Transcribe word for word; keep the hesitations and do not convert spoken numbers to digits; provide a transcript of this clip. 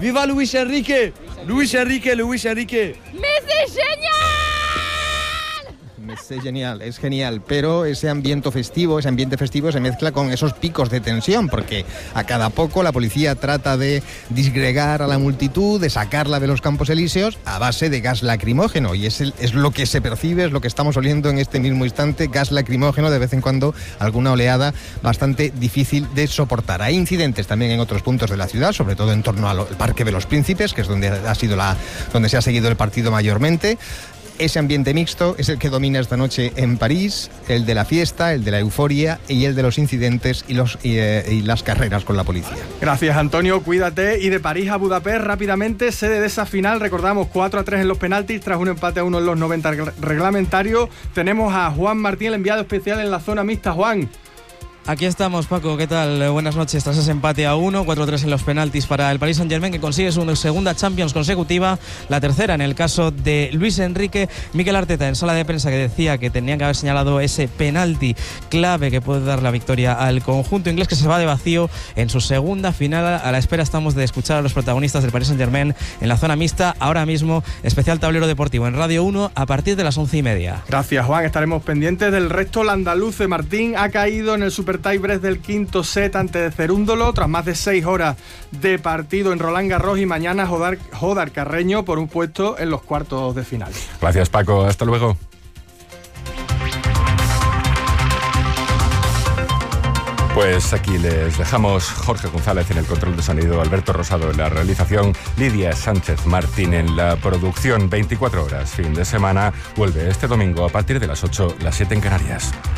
¡Viva Luis Enrique! ¡Luis Enrique, Luis Enrique! ¡Messi genial! Es genial, es genial, pero ese ambiente festivo, ese ambiente festivo se mezcla con esos picos de tensión, porque a cada poco la policía trata de disgregar a la multitud, de sacarla de los Campos Elíseos a base de gas lacrimógeno, y es, el, es lo que se percibe, es lo que estamos oliendo en este mismo instante, gas lacrimógeno, de vez en cuando alguna oleada bastante difícil de soportar. Hay incidentes también en otros puntos de la ciudad, sobre todo en torno al Parque de los Príncipes, que es donde ha sido la, donde se ha seguido el partido mayormente. Ese ambiente mixto es el que domina esta noche en París, el de la fiesta, el de la euforia y el de los incidentes y, los, y, eh, y las carreras con la policía. Gracias, Antonio, cuídate. Y de París a Budapest, rápidamente, sede de esa final, recordamos cuatro a tres en los penaltis, tras un empate a uno en los noventa reglamentarios. Tenemos a Juan Martín, el enviado especial en la zona mixta. Juan. Aquí estamos, Paco, ¿qué tal? Buenas noches. Tras ese empate a uno, cuatro a tres en los penaltis para el Paris Saint-Germain, que consigue su segunda Champions consecutiva, la tercera en el caso de Luis Enrique. Mikel Arteta en sala de prensa, que decía que tenían que haber señalado ese penalti clave que puede dar la victoria al conjunto inglés, que se va de vacío en su segunda final. A la espera estamos de escuchar a los protagonistas del Paris Saint-Germain en la zona mixta. Ahora mismo, especial tablero deportivo en Radio uno a partir de las once y media. Gracias, Juan. Estaremos pendientes del resto. El andaluz Martín ha caído en el Super tiebreak del quinto set ante Cerúndolo tras más de seis horas de partido en Roland Garros, y mañana Jodar, Jodar Carreño por un puesto en los cuartos de final. Gracias, Paco, hasta luego. Pues aquí les dejamos. Jorge González en el control de sonido, Alberto Rosado en la realización, Lidia Sánchez Martín en la producción. Veinticuatro horas, fin de semana, vuelve este domingo a partir de las ocho, las siete en Canarias.